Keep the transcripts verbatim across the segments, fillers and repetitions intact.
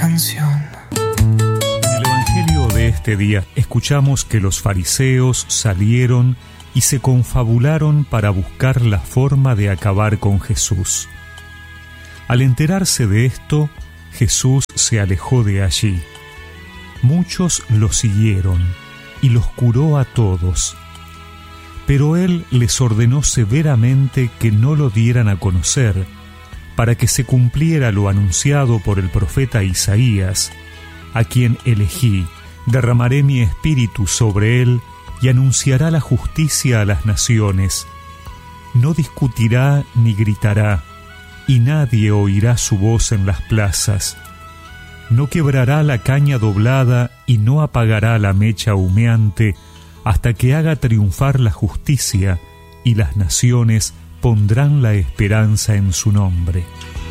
canción. En el Evangelio de este día escuchamos que los fariseos salieron y se confabularon para buscar la forma de acabar con Jesús. Al enterarse de esto, Jesús se alejó de allí. Muchos lo siguieron y los curó a todos. Pero él les ordenó severamente que no lo dieran a conocer, para que se cumpliera lo anunciado por el profeta Isaías, a quien elegí, derramaré mi espíritu sobre él y anunciará la justicia a las naciones. No discutirá ni gritará, y nadie oirá su voz en las plazas. No quebrará la caña doblada y no apagará la mecha humeante, hasta que haga triunfar la justicia, y las naciones pondrán la esperanza en su nombre.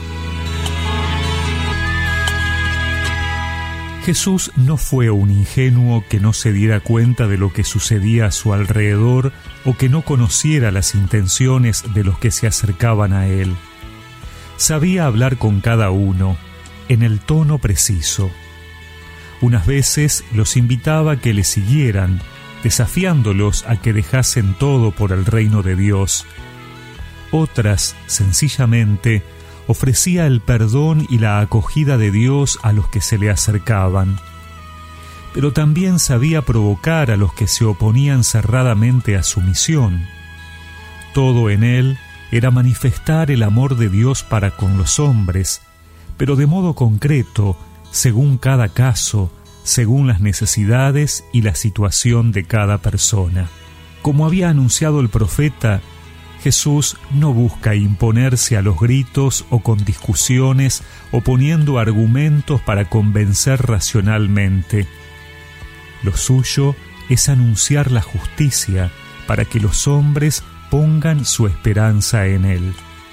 Jesús no fue un ingenuo que no se diera cuenta de lo que sucedía a su alrededor o que no conociera las intenciones de los que se acercaban a él. Sabía hablar con cada uno, en el tono preciso. Unas veces los invitaba a que le siguieran, desafiándolos a que dejasen todo por el reino de Dios. Otras, sencillamente, ofrecía el perdón y la acogida de Dios a los que se le acercaban. Pero también sabía provocar a los que se oponían cerradamente a su misión. Todo en él era manifestar el amor de Dios para con los hombres, pero de modo concreto, según cada caso, según las necesidades y la situación de cada persona. Como había anunciado el profeta, Jesús no busca imponerse a los gritos o con discusiones o poniendo argumentos para convencer racionalmente. Lo suyo es anunciar la justicia para que los hombres pongan su esperanza en Él.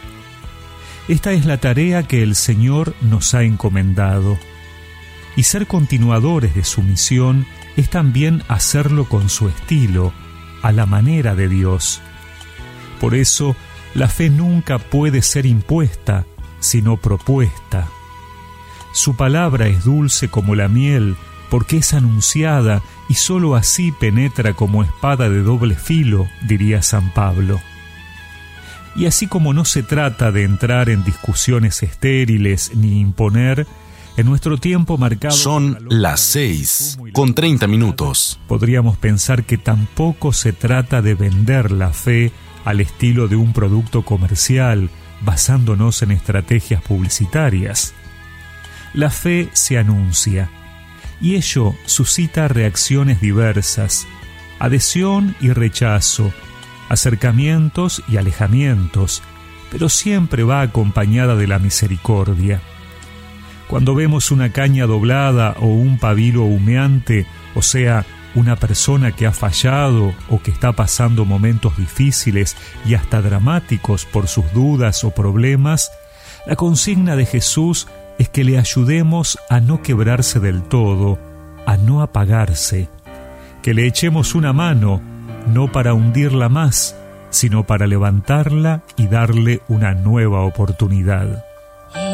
Esta es la tarea que el Señor nos ha encomendado. Y ser continuadores de su misión es también hacerlo con su estilo, a la manera de Dios. Por eso, la fe nunca puede ser impuesta, sino propuesta. Su palabra es dulce como la miel, porque es anunciada y sólo así penetra como espada de doble filo, diría San Pablo. Y así como no se trata de entrar en discusiones estériles ni imponer, en nuestro tiempo marcado... Son las seis, con treinta minutos. Podríamos pensar que tampoco se trata de vender la fe al estilo de un producto comercial, basándonos en estrategias publicitarias. La fe se anuncia, y ello suscita reacciones diversas, adhesión y rechazo, acercamientos y alejamientos, pero siempre va acompañada de la misericordia. Cuando vemos una caña doblada o un pabilo humeante, o sea, una persona que ha fallado o que está pasando momentos difíciles y hasta dramáticos por sus dudas o problemas, la consigna de Jesús es que le ayudemos a no quebrarse del todo, a no apagarse, que le echemos una mano, no para hundirla más, sino para levantarla y darle una nueva oportunidad.